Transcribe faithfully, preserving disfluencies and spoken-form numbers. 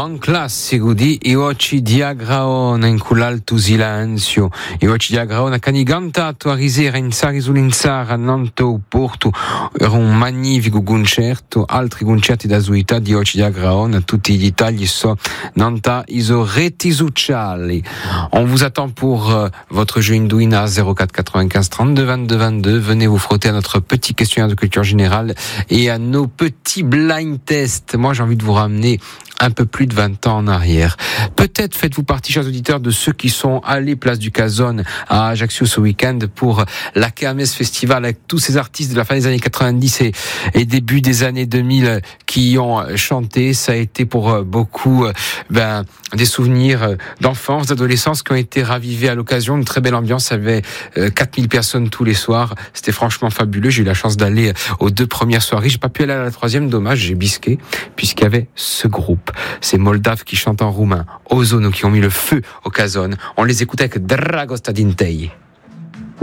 gran classico di I Occhi di Agraona in quell'alto silenzio. I Occhi di Agraona che hanno cantato a Risera in Sari sull'Inzara, a Nanto, Porto. Era un magnifico concerto, altri concerti da Zuita di Occhi di Agraona, tutti gli Itali so Nanta iso reti sociali. On vous attend pour euh, votre jeu Indouina zéro quatre quatre-vingt-quinze trente-deux vingt-deux vingt-deux. Venez vous frotter à notre petit questionnaire de culture générale et à nos petits blind tests. Moi, j'ai envie de vous ramener un peu plus de vingt ans en arrière. Peut-être faites-vous partie, chers auditeurs, de ceux qui sont allés place du Cazone à Ajaccio ce week-end pour la Kermesse Festival avec tous ces artistes de la fin des années quatre-vingt-dix et, et début des années deux mille qui y ont chanté. Ça a été pour beaucoup ben, des souvenirs d'enfance, d'adolescence qui ont été ravivés à l'occasion. Une très belle ambiance. Il y avait quatre mille personnes tous les soirs. C'était franchement fabuleux. J'ai eu la chance d'aller aux deux premières soirées. J'ai pas pu aller à la troisième. Dommage, j'ai bisqué puisqu'il y avait ce groupe. Ces Moldaves qui chantent en roumain, Ozono qui ont mis le feu au Cazone. On les écoute avec Dragosta Dintei.